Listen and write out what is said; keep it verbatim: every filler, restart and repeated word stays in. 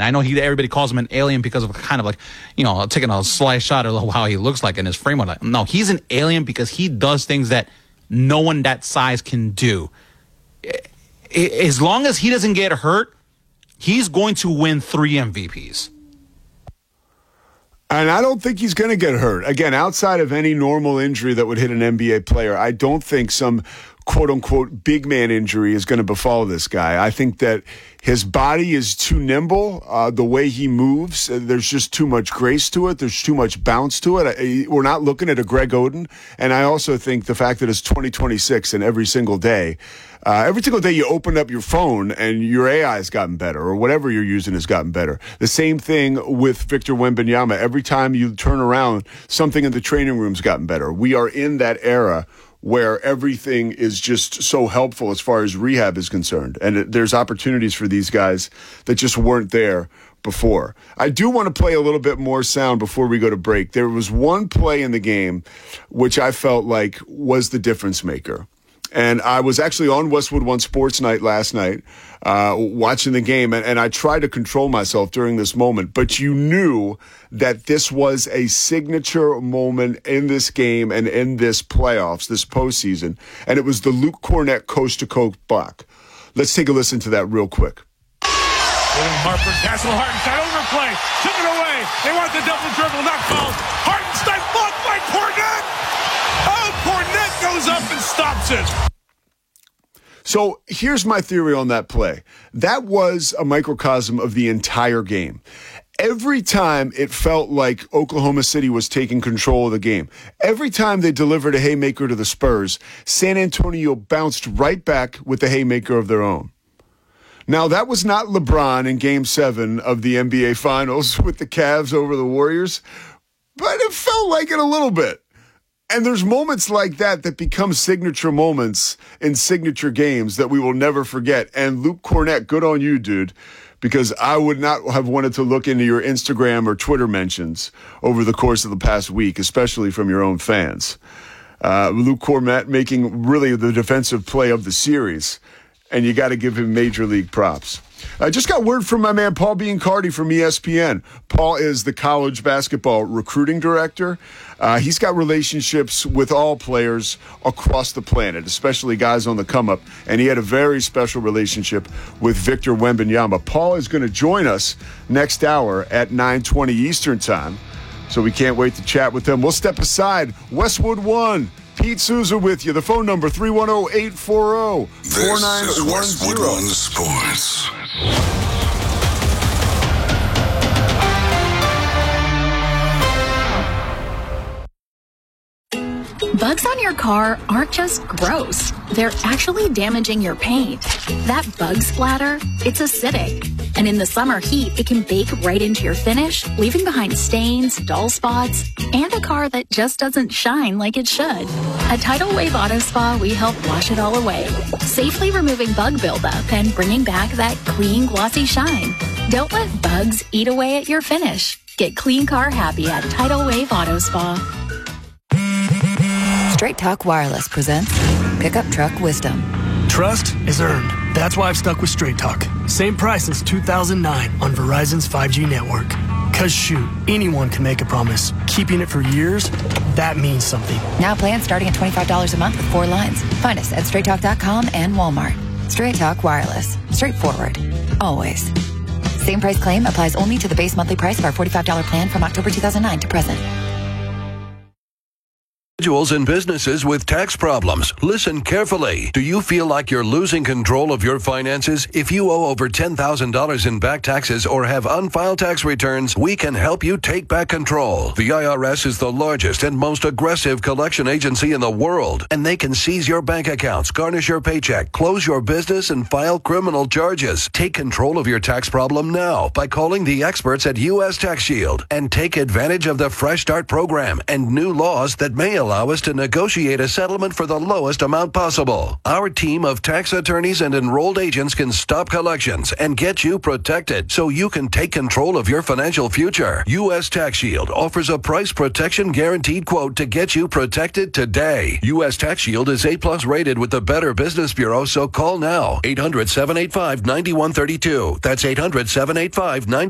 And I know he everybody calls him an alien because of kind of like, you know, taking a slice shot at how he looks like in his frame. No, he's an alien because he does things that no one that size can do. As long as he doesn't get hurt, he's going to win three M V Ps. And I don't think he's going to get hurt. Again, outside of any normal injury that would hit an N B A player, I don't think some quote-unquote big man injury is going to befall this guy. I think that his body is too nimble. Uh, the way he moves, uh, there's just too much grace to it. There's too much bounce to it. I, we're not looking at a Greg Oden. And I also think the fact that it's twenty twenty-six and every single day, uh, every single day you open up your phone and your A I has gotten better, or whatever you're using has gotten better. The same thing with Victor Wembanyama. Every time you turn around, something in the training room's gotten better. We are in that era where everything is just so helpful as far as rehab is concerned. And it, there's opportunities for these guys that just weren't there before. I do want to play a little bit more sound before we go to break. There was one play in the game which I felt like was the difference maker. And I was actually on Westwood One Sports Night last night, uh, watching the game, and, and I tried to control myself during this moment. But you knew that this was a signature moment in this game and in this playoffs, this postseason. And it was the Luke Kornet coast-to-coast block. Let's take a listen to that real quick. William Harper, Castle Hartenstein, overplay, took it away. They want the double dribble, not fouled. Hartenstein blocked by Kornet. Oh, Kornet goes up and stops it. So here's my theory on that play. That was a microcosm of the entire game. Every time it felt like Oklahoma City was taking control of the game, every time they delivered a haymaker to the Spurs, San Antonio bounced right back with the haymaker of their own. Now, that was not LeBron in Game seven of the N B A Finals with the Cavs over the Warriors, but it felt like it a little bit. And there's moments like that that become signature moments in signature games that we will never forget. And Luke Kornet, good on you, dude, because I would not have wanted to look into your Instagram or Twitter mentions over the course of the past week, especially from your own fans. Uh, Luke Kornet making really the defensive play of the series, and you got to give him major league props. I just got word from my man Paul Biancardi from E S P N. Paul is the college basketball recruiting director. Uh, he's got relationships with all players across the planet, especially guys on the come-up, and he had a very special relationship with Victor Wembanyama. Paul is going to join us next hour at nine twenty Eastern Time, so we can't wait to chat with him. We'll step aside. Westwood One. Pete Souza with you. The phone number, three one zero, eight four zero, four nine one zero. This is Westwood One Sports. Bugs on your car aren't just gross. They're actually damaging your paint. That bug splatter, it's acidic. And in the summer heat, it can bake right into your finish, leaving behind stains, dull spots, and a car that just doesn't shine like it should. At Tidal Wave Auto Spa, we help wash it all away, safely removing bug buildup and bringing back that clean, glossy shine. Don't let bugs eat away at your finish. Get clean car happy at Tidal Wave Auto Spa. Straight Talk Wireless presents Pickup Truck Wisdom. Trust is earned. That's why I've stuck with Straight Talk. Same price since two thousand nine on Verizon's five G network. Cause shoot, anyone can make a promise. Keeping it for years, that means something. Now plans starting at twenty-five dollars a month with four lines. Find us at straight talk dot com and Walmart. Straight Talk Wireless. Straightforward. Always. Same price claim applies only to the base monthly price of our forty-five dollars plan from October two thousand nine to present. Individuals and businesses with tax problems. Listen carefully. Do you feel like you're losing control of your finances? If you owe over ten thousand dollars in back taxes or have unfiled tax returns, we can help you take back control. The I R S is the largest and most aggressive collection agency in the world, and they can seize your bank accounts, garnish your paycheck, close your business, and file criminal charges. Take control of your tax problem now by calling the experts at U S Tax Shield and take advantage of the Fresh Start program and new laws that may allow Allow us to negotiate a settlement for the lowest amount possible. Our team of tax attorneys and enrolled agents can stop collections and get you protected so you can take control of your financial future. U S Tax Shield offers a price protection guaranteed quote to get you protected today. U S Tax Shield is A plus rated with the Better Business Bureau, so call now. eight hundred, seven eight five, nine one three two. That's eight hundred, seven eight five, nine